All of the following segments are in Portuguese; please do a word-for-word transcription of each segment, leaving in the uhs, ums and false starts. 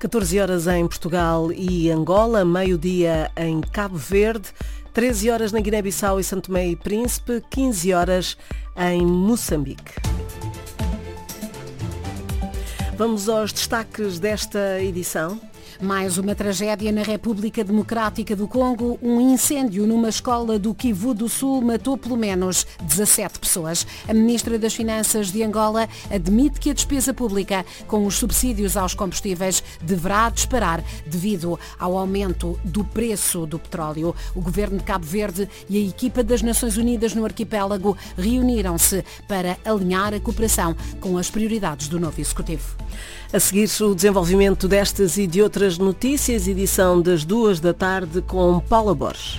catorze horas em Portugal e Angola, meio-dia em Cabo Verde, treze horas na Guiné-Bissau e Santo Tomé e Príncipe, quinze horas em Moçambique. Vamos aos destaques desta edição. Mais uma tragédia na República Democrática do Congo. Um incêndio numa escola do Kivu do Sul matou pelo menos dezassete pessoas. A ministra das Finanças de Angola admite que a despesa pública com os subsídios aos combustíveis deverá disparar devido ao aumento do preço do petróleo. O governo de Cabo Verde e a equipa das Nações Unidas no arquipélago reuniram-se para alinhar a cooperação com as prioridades do novo executivo. A seguir, o desenvolvimento destas e de outras notícias, edição das duas da tarde com Paula Borges.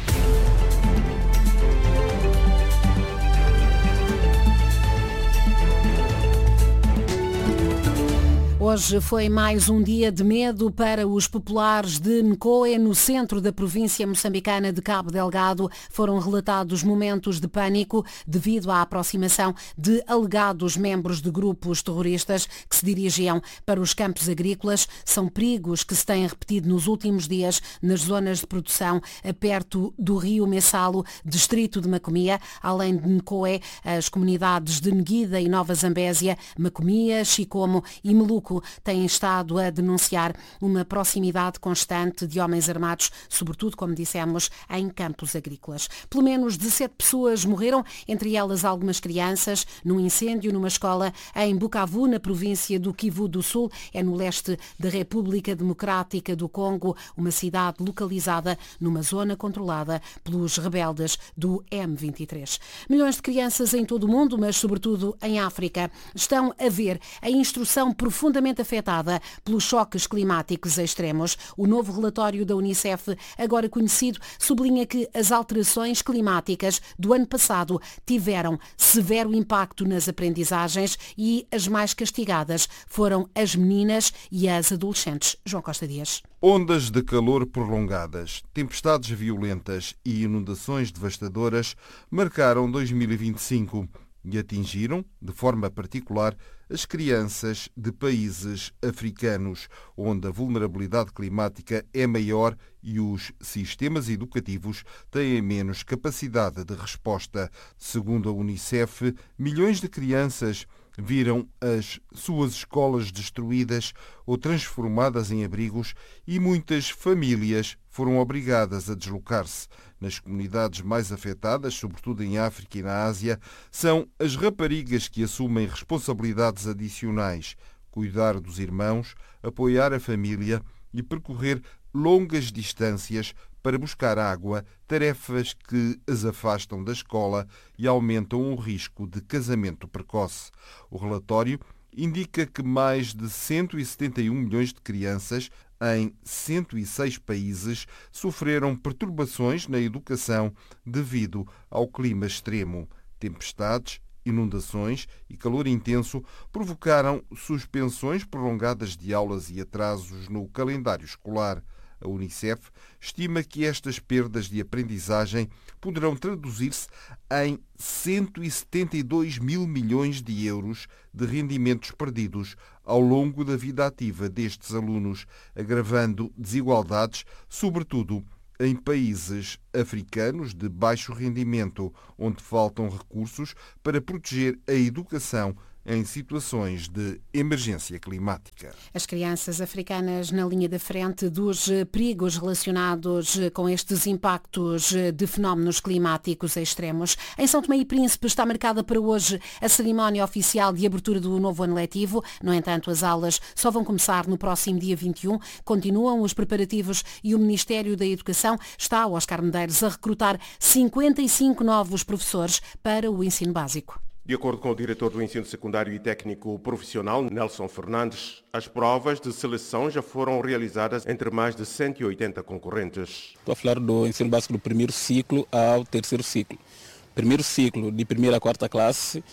Hoje foi mais um dia de medo para os populares de Nkoe, no centro da província moçambicana de Cabo Delgado. Foram relatados momentos de pânico devido à aproximação de alegados membros de grupos terroristas que se dirigiam para os campos agrícolas. São perigos que se têm repetido nos últimos dias nas zonas de produção perto do rio Messalo, distrito de Macomia. Além de Nkoe, as comunidades de Neguida e Nova Zambésia, Macomia, Chicomo e Meluco têm estado a denunciar uma proximidade constante de homens armados, sobretudo, como dissemos, em campos agrícolas. Pelo menos dezassete pessoas morreram, entre elas algumas crianças, num incêndio numa escola em Bukavu, na província do Kivu do Sul, é no leste da República Democrática do Congo, uma cidade localizada numa zona controlada pelos rebeldes do M vinte e três. Milhões de crianças em todo o mundo, mas sobretudo em África, estão a ver a instrução profundamente afetada pelos choques climáticos extremos. O novo relatório da Unicef, agora conhecido, sublinha que as alterações climáticas do ano passado tiveram severo impacto nas aprendizagens e as mais castigadas foram as meninas e as adolescentes. João Costa Dias. Ondas de calor prolongadas, tempestades violentas e inundações devastadoras marcaram dois mil e vinte e cinco e atingiram, de forma particular, as crianças de países africanos, onde a vulnerabilidade climática é maior e os sistemas educativos têm menos capacidade de resposta. Segundo a Unicef, milhões de crianças viram as suas escolas destruídas ou transformadas em abrigos e muitas famílias foram obrigadas a deslocar-se. Nas comunidades mais afetadas, sobretudo em África e na Ásia, são as raparigas que assumem responsabilidades adicionais, cuidar dos irmãos, apoiar a família e percorrer longas distâncias para buscar água, tarefas que as afastam da escola e aumentam o risco de casamento precoce. O relatório indica que mais de cento e setenta e um milhões de crianças em cento e seis países sofreram perturbações na educação devido ao clima extremo. Tempestades, inundações e calor intenso provocaram suspensões prolongadas de aulas e atrasos no calendário escolar. A Unicef estima que estas perdas de aprendizagem poderão traduzir-se em cento e setenta e dois mil milhões de euros de rendimentos perdidos ao longo da vida ativa destes alunos, agravando desigualdades, sobretudo em países africanos de baixo rendimento, onde faltam recursos para proteger a educação em situações de emergência climática. As crianças africanas na linha da frente dos perigos relacionados com estes impactos de fenómenos climáticos extremos. Em São Tomé e Príncipe está marcada para hoje a cerimónia oficial de abertura do novo ano letivo. No entanto, as aulas só vão começar no próximo dia vinte e um. Continuam os preparativos e o Ministério da Educação está, Oscar Medeiros, a recrutar cinquenta e cinco novos professores para o ensino básico. De acordo com o diretor do Ensino Secundário e Técnico Profissional, Nelson Fernandes, as provas de seleção já foram realizadas entre mais de cento e oitenta concorrentes. Estou a falar do ensino básico do primeiro ciclo ao terceiro ciclo. Primeiro ciclo, de primeira a quarta classe,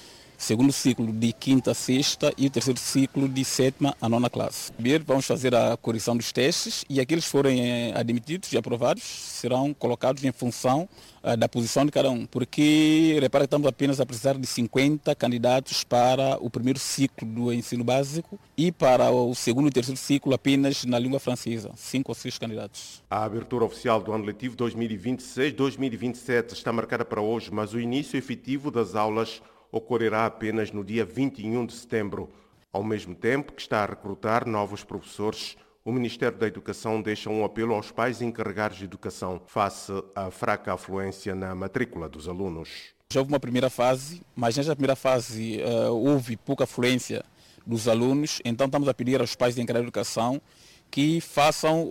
segundo ciclo de quinta a sexta e o terceiro ciclo de sétima a nona classe. Primeiro vamos fazer a correção dos testes e aqueles que forem admitidos e aprovados serão colocados em função uh, da posição de cada um, porque repara que estamos apenas a precisar de cinquenta candidatos para o primeiro ciclo do ensino básico e para o segundo e terceiro ciclo apenas na língua francesa, cinco ou seis candidatos. A abertura oficial do ano letivo dois mil e vinte e seis dois mil e vinte e sete está marcada para hoje, mas o início efetivo das aulas ocorrerá apenas no dia vinte e um de setembro. Ao mesmo tempo que está a recrutar novos professores, o Ministério da Educação deixa um apelo aos pais encarregados de educação face à fraca afluência na matrícula dos alunos. Já houve uma primeira fase, mas nesta primeira fase uh, houve pouca afluência dos alunos, então estamos a pedir aos pais encarregados de educação que façam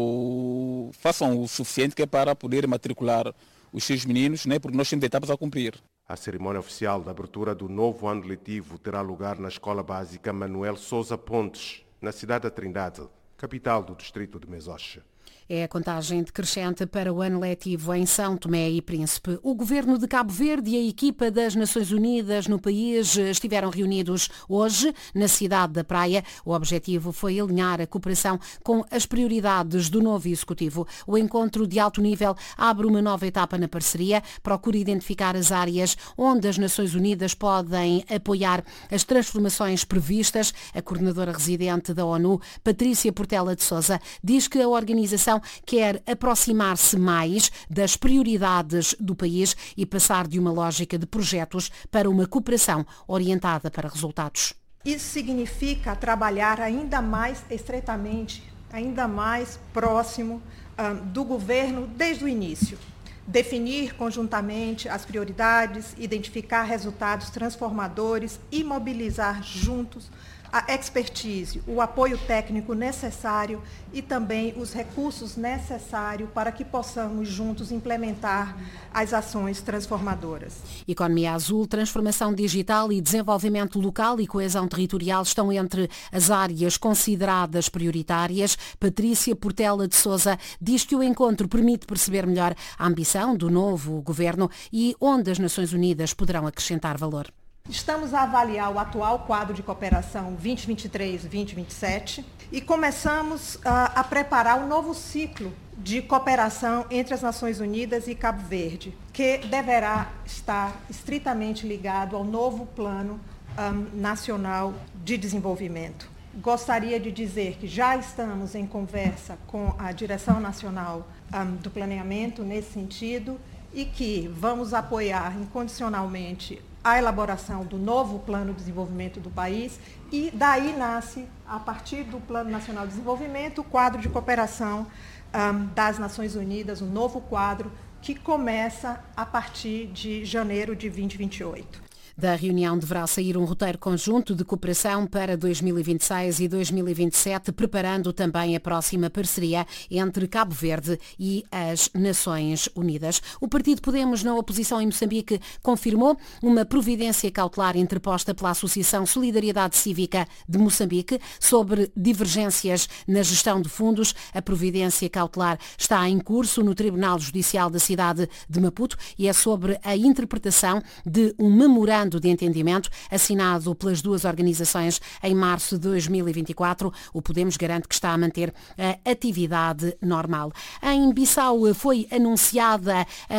o, façam o suficiente que é para poder matricular os seus meninos, né, porque nós temos etapas a cumprir. A cerimônia oficial da abertura do novo ano letivo terá lugar na Escola Básica Manuel Sousa Pontes, na cidade da Trindade, capital do distrito de Mesoche. É a contagem decrescente para o ano letivo em São Tomé e Príncipe. O governo de Cabo Verde e a equipa das Nações Unidas no país estiveram reunidos hoje na cidade da Praia. O objetivo foi alinhar a cooperação com as prioridades do novo executivo. O encontro de alto nível abre uma nova etapa na parceria, procura identificar as áreas onde as Nações Unidas podem apoiar as transformações previstas. A coordenadora residente da ONU, Patrícia Portela de Sousa, diz que a organização quer aproximar-se mais das prioridades do país e passar de uma lógica de projetos para uma cooperação orientada para resultados. Isso significa trabalhar ainda mais estreitamente, ainda mais próximo um, do governo desde o início. Definir conjuntamente as prioridades, identificar resultados transformadores e mobilizar juntos a expertise, o apoio técnico necessário e também os recursos necessários para que possamos juntos implementar as ações transformadoras. Economia azul, transformação digital e desenvolvimento local e coesão territorial estão entre as áreas consideradas prioritárias. Patrícia Portela de Sousa diz que o encontro permite perceber melhor a ambição do novo governo e onde as Nações Unidas poderão acrescentar valor. Estamos a avaliar o atual quadro de cooperação vinte e vinte e três vinte e vinte e sete e começamos a, a preparar um novo ciclo de cooperação entre as Nações Unidas e Cabo Verde, que deverá estar estritamente ligado ao novo Plano um, Nacional de Desenvolvimento. Gostaria de dizer que já estamos em conversa com a Direção Nacional um, do Planeamento nesse sentido e que vamos apoiar incondicionalmente a elaboração do novo Plano de Desenvolvimento do país e daí nasce, a partir do Plano Nacional de Desenvolvimento, o quadro de cooperação um, das Nações Unidas, um novo quadro que começa a partir de janeiro de dois mil e vinte e oito. Da reunião deverá sair um roteiro conjunto de cooperação para dois mil e vinte e seis e dois mil e vinte e sete, preparando também a próxima parceria entre Cabo Verde e as Nações Unidas. O Partido Podemos, na oposição em Moçambique, confirmou uma providência cautelar interposta pela Associação Solidariedade Cívica de Moçambique sobre divergências na gestão de fundos. A providência cautelar está em curso no Tribunal Judicial da cidade de Maputo e é sobre a interpretação de um memorando de entendimento assinado pelas duas organizações em março de dois mil e vinte e quatro. O Podemos garante que está a manter a atividade normal. Em Bissau foi anunciada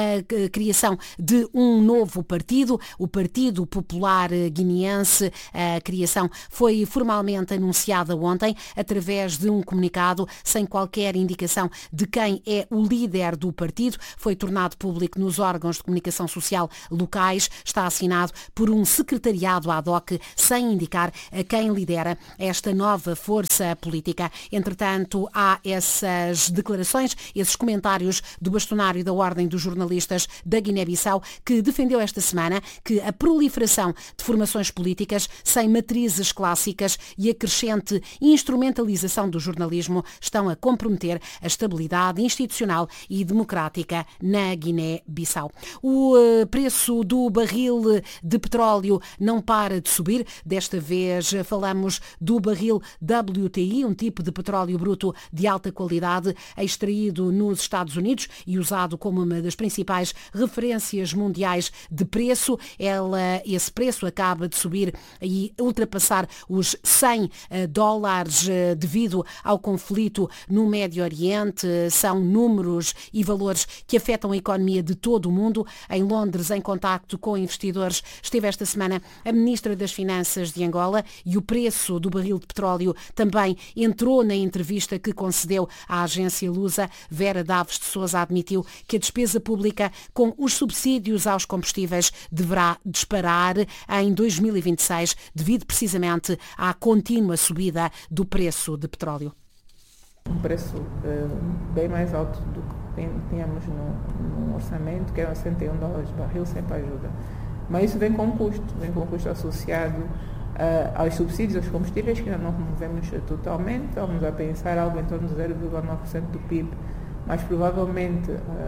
a criação de um novo partido, o Partido Popular Guineense. A criação foi formalmente anunciada ontem através de um comunicado sem qualquer indicação de quem é o líder do partido. Foi tornado público nos órgãos de comunicação social locais. Está assinado por um secretariado ad hoc sem indicar a quem lidera esta nova força política. Entretanto, há essas declarações, esses comentários do bastonário da Ordem dos Jornalistas da Guiné-Bissau, que defendeu esta semana que a proliferação de formações políticas sem matrizes clássicas e a crescente instrumentalização do jornalismo estão a comprometer a estabilidade institucional e democrática na Guiné-Bissau. O preço do barril de petróleo não para de subir. Desta vez falamos do barril W T I, um tipo de petróleo bruto de alta qualidade, extraído nos Estados Unidos e usado como uma das principais referências mundiais de preço. Ela, esse preço acaba de subir e ultrapassar os cem dólares devido ao conflito no Médio Oriente. São números e valores que afetam a economia de todo o mundo. Em Londres, em contacto com investidores, esteve esta semana a Ministra das Finanças de Angola e o preço do barril de petróleo também entrou na entrevista que concedeu à agência Lusa. Vera Daves de Sousa admitiu que a despesa pública com os subsídios aos combustíveis deverá disparar em dois mil e vinte e seis, devido precisamente à contínua subida do preço de petróleo. Um preço uh, bem mais alto do que tínhamos no, no orçamento, que eram cento e um dólares de barril, sempre ajuda. Mas isso vem com custo, vem com custo associado uh, aos subsídios aos combustíveis, que ainda não removemos totalmente. Vamos a pensar algo em torno de zero vírgula nove por cento do P I B, mas provavelmente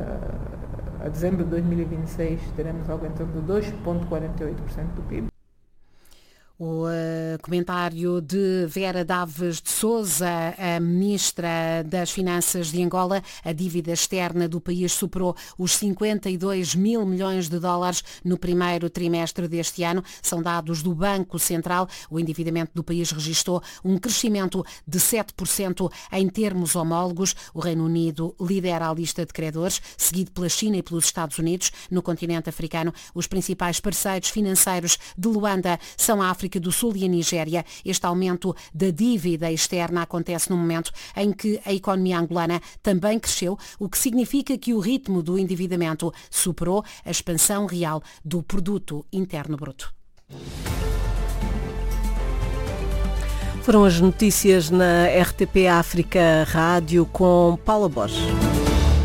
uh, a dezembro de dois mil e vinte e seis teremos algo em torno de dois vírgula quarenta e oito por cento do P I B. O uh, comentário de Vera Daves de Sousa, a Ministra das Finanças de Angola. A dívida externa do país superou os cinquenta e dois mil milhões de dólares no primeiro trimestre deste ano. São dados do Banco Central. O endividamento do país registrou um crescimento de sete por cento em termos homólogos. O Reino Unido lidera a lista de credores, seguido pela China e pelos Estados Unidos. No continente africano, os principais parceiros financeiros de Luanda são a África do Sul e a Nigéria. Este aumento da dívida externa acontece no momento em que a economia angolana também cresceu, o que significa que o ritmo do endividamento superou a expansão real do produto interno bruto. Foram as notícias na R T P África Rádio com Paula Borges.